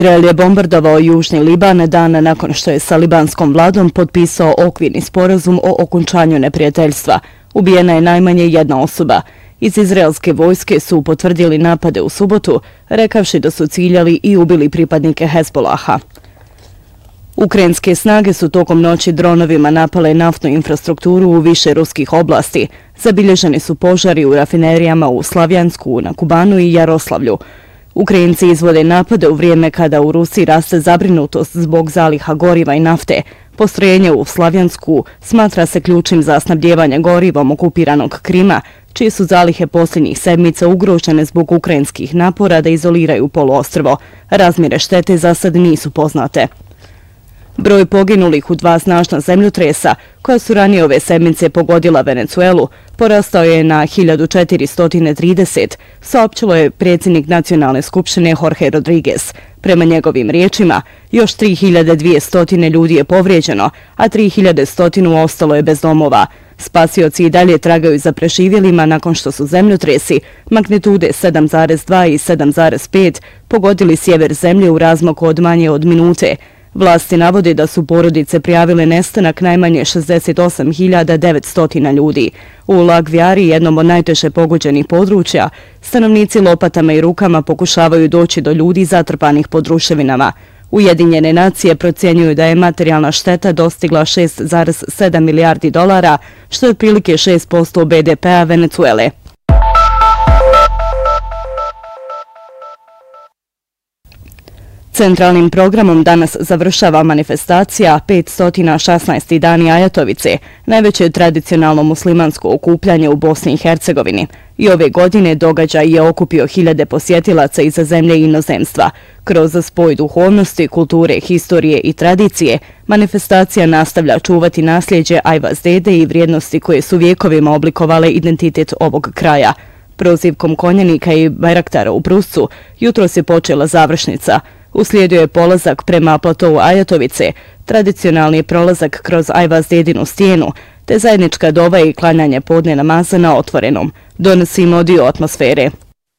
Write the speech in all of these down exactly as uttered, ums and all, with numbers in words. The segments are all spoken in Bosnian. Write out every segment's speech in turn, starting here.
Izrael je bombardovao Južni Liban dana nakon što je sa libanskom vladom potpisao okvirni sporazum o okončanju neprijateljstva. Ubijena je najmanje jedna osoba. Iz izraelske vojske su potvrdili napade u subotu, rekavši da su ciljali i ubili pripadnike Hezbolaha. Ukrajinske snage su tokom noći dronovima napale naftnu infrastrukturu u više ruskih oblasti. Zabilježeni su požari u rafinerijama u Slavjansku, na Kubanu i Jaroslavlju. Ukrajinci izvode napade u vrijeme kada u Rusiji raste zabrinutost zbog zaliha goriva i nafte. Postrojenje u Slavjansku smatra se ključnim za snabdijevanje gorivom okupiranog Krima, čije su zalihe posljednjih sedmica ugrožene zbog ukrajinskih napora da izoliraju poluostrvo. Razmjere štete za sad nisu poznate. Broj poginulih u dva snažna zemljotresa, koja su ranije ove sedmice pogodila Venecuelu, porastao je na hiljadu četiristo trideset, saopćilo je predsjednik Nacionalne skupštine Jorge Rodriguez. Prema njegovim riječima, još tri hiljade dvjesto ljudi je povrijeđeno, a tri hiljade sto ostalo je bez domova. Spasioci i dalje tragaju za preživjelima nakon što su zemljotresi magnitude sedam zarez dva i sedam zarez pet pogodili sjever zemlje u razmaku od manje od minute. Vlasti navode da su porodice prijavile nestanak najmanje šezdeset osam hiljada devetsto ljudi. U Lagvijari, jednom od najteže pogođenih područja, stanovnici lopatama i rukama pokušavaju doći do ljudi zatrpanih pod ruševinama. Ujedinjene nacije procjenjuju da je materijalna šteta dostigla šest zarez sedam milijardi dolara, što je otprilike šest posto be de pea Venecuele. Centralnim programom danas završava manifestacija petsto šesnaesti dani Ajatovice, najveće tradicionalno muslimansko okupljanje u Bosni i Hercegovini. I ove godine događaj je okupio hiljade posjetilaca iza zemlje i inozemstva. Kroz spoj duhovnosti, kulture, historije i tradicije, manifestacija nastavlja čuvati nasljeđe Ajvazdede i vrijednosti koje su vjekovima oblikovale identitet ovog kraja. Prozivkom konjanika i bajraktara u Bruscu jutros je počela završnica. Uslijedio je polazak prema platovu Ajatovice, tradicionalni prolazak kroz Ajvazdedinu stijenu, te zajednička dova i klanjanje podne namaza na otvorenom. Donosimo dio atmosfere.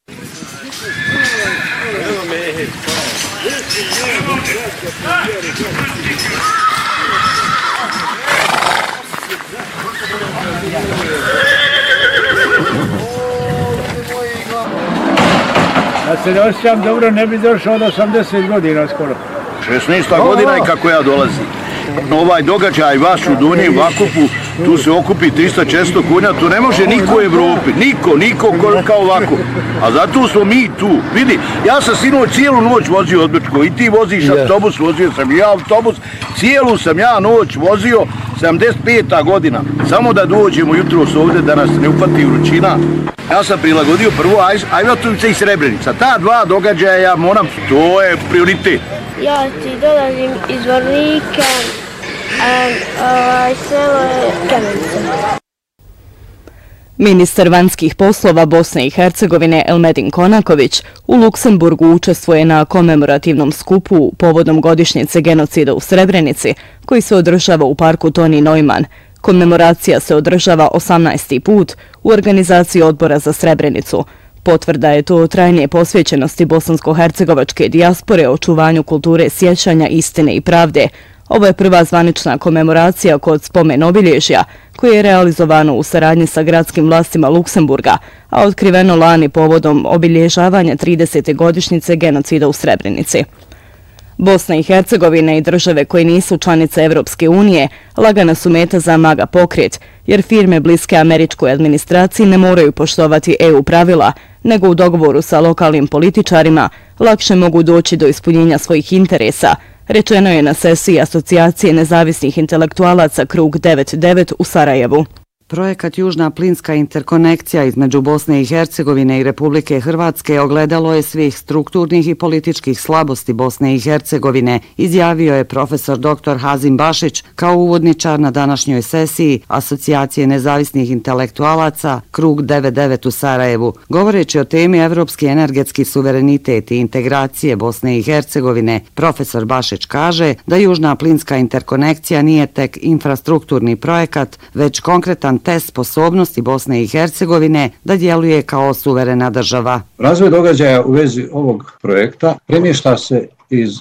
Da se ne osjećam dobro, ne bi došao od osamdeset godina skoro. šesnaesta godina i kako ja dolazim. Ovaj događaj vaš u Donjem Vakupu, tu se okupi tristo četiristo konja, tu ne može niko u Evropi, niko, niko kao ovako. A zato smo mi tu. Vidi, ja sam sinoć cijelu noć vozio od Brčko i ti voziš autobus, vozio sam ja autobus, cijelu sam ja noć vozio, sedamdeset peta godina. Samo da dođemo jutros ovdje da nas ne upati vrućina. Ja sam prilagodio prvo Ajvatovica i Srebrenica. Ta dva događaja ja moram, to je prioritet. Ja ti dolazim iz Vornika, a selo je Kamenica. Ministar vanjskih poslova Bosne i Hercegovine Elmedin Konaković u Luksemburgu učestvuje na komemorativnom skupu povodom godišnjice genocida u Srebrenici, koji se održava u parku Toni Neumann. Komemoracija se održava osamnaesti put u organizaciji Odbora za Srebrenicu. Potvrda je to trajnije posvećenosti bosansko-hercegovačke dijaspore o očuvanju kulture sjećanja, istine i pravde. Ovo je prva zvanična komemoracija kod spomen obilježja, koje je realizovano u saradnji sa gradskim vlastima Luksemburga, a otkriveno lani povodom obilježavanja tridesete godišnjice genocida u Srebrenici. Bosna i Hercegovina i države koje nisu članice Evropske unije lagana su meta za MAGA pokret, jer firme bliske američkoj administraciji ne moraju poštovati E U pravila, nego u dogovoru sa lokalnim političarima lakše mogu doći do ispunjenja svojih interesa, rečeno je na sesiji Asocijacije nezavisnih intelektualaca Krug devedeset devet u Sarajevu. Projekat Južna plinska interkonekcija između Bosne i Hercegovine i Republike Hrvatske ogledalo je svih strukturnih i političkih slabosti Bosne i Hercegovine, izjavio je profesor doktor Hazim Bašić kao uvodničar na današnjoj sesiji Asocijacije nezavisnih intelektualaca Krug devedeset devet u Sarajevu. Govoreći o temi evropski energetski suverenitet i integracije Bosne i Hercegovine, profesor Bašić kaže da Južna plinska interkonekcija nije tek infrastrukturni projekat, već konkretan test sposobnosti Bosne i Hercegovine da djeluje kao suverena država. Razvoj događaja u vezi ovog projekta premješta se iz